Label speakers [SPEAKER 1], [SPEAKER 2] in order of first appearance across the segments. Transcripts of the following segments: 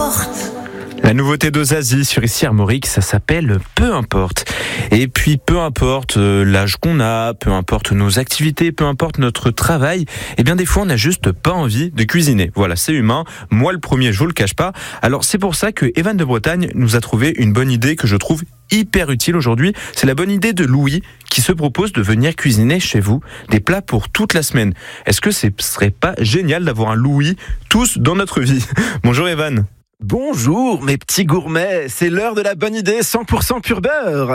[SPEAKER 1] importe.
[SPEAKER 2] La nouveauté d'Ozazi sur ici Armorique, ça s'appelle Peu importe. Et puis peu importe l'âge qu'on a, peu importe nos activités, peu importe notre travail, eh bien des fois on n'a juste pas envie de cuisiner. Voilà, c'est humain. Moi le premier, je vous le cache pas. Alors c'est pour ça que Evan de Bretagne nous a trouvé une bonne idée que je trouve hyper utile aujourd'hui. C'est la bonne idée de Louis qui se propose de venir cuisiner chez vous des plats pour toute la semaine. Est-ce que ce serait pas génial d'avoir un Louis tous dans notre vie? Bonjour Evan.
[SPEAKER 3] Bonjour mes petits gourmets, c'est l'heure de la bonne idée 100% pur beurre.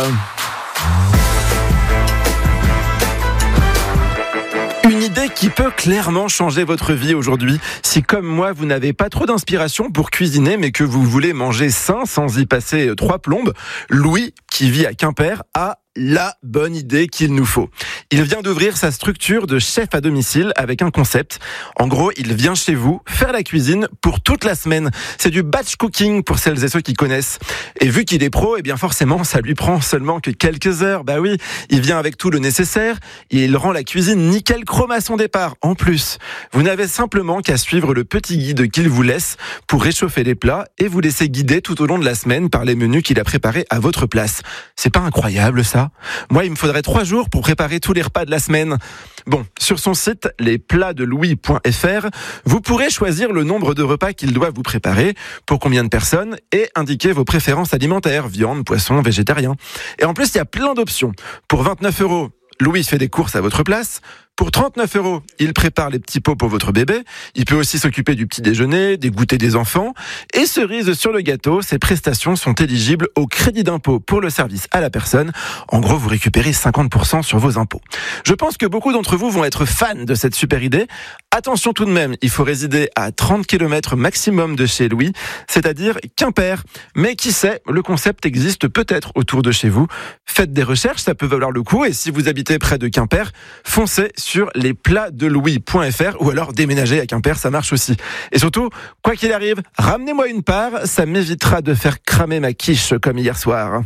[SPEAKER 3] Une idée qui peut clairement changer votre vie aujourd'hui. Si comme moi vous n'avez pas trop d'inspiration pour cuisiner mais que vous voulez manger sain sans y passer 3 plombes, Louis, qui vit à Quimper, a la bonne idée qu'il nous faut. Il vient d'ouvrir sa structure de chef à domicile avec un concept. En gros, il vient chez vous faire la cuisine pour toute la semaine. C'est du batch cooking pour celles et ceux qui connaissent. Et vu qu'il est pro, eh bien forcément, ça lui prend seulement que quelques heures. Bah oui, il vient avec tout le nécessaire et il rend la cuisine nickel chrome à son départ. En plus, vous n'avez simplement qu'à suivre le petit guide qu'il vous laisse pour réchauffer les plats et vous laisser guider tout au long de la semaine par les menus qu'il a préparés à votre place. C'est pas incroyable ça ? Moi, il me faudrait 3 jours pour préparer tous les repas de la semaine. Bon, sur son site, lesplatsdelouis.fr, vous pourrez choisir le nombre de repas qu'il doit vous préparer, pour combien de personnes, et indiquer vos préférences alimentaires, viande, poisson, végétarien. Et en plus, il y a plein d'options. Pour 29 €, Louis fait des courses à votre place. Pour 39 €, il prépare les petits pots pour votre bébé. Il peut aussi s'occuper du petit déjeuner, des goûters des enfants. Et cerise sur le gâteau, ces prestations sont éligibles au crédit d'impôt pour le service à la personne. En gros, vous récupérez 50% sur vos impôts. Je pense que beaucoup d'entre vous vont être fans de cette super idée. Attention tout de même, il faut résider à 30 km maximum de chez Louis, c'est-à-dire Quimper. Mais qui sait, le concept existe peut-être autour de chez vous. Faites des recherches, ça peut valoir le coup. Et si vous habitez près de Quimper, foncez sur lesplatsdelouis.fr ou alors déménagez à Quimper, ça marche aussi. Et surtout, quoi qu'il arrive, ramenez-moi une part, ça m'évitera de faire cramer ma quiche comme hier soir.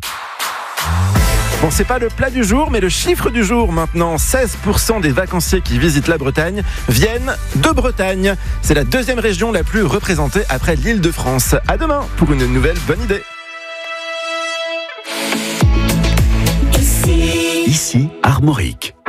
[SPEAKER 3] Bon, c'est pas le plat du jour, mais le chiffre du jour maintenant. 16% des vacanciers qui visitent la Bretagne viennent de Bretagne. C'est la 2e région la plus représentée après l'Île-de-France. À demain pour une nouvelle bonne idée.
[SPEAKER 1] Ici
[SPEAKER 4] Armorique.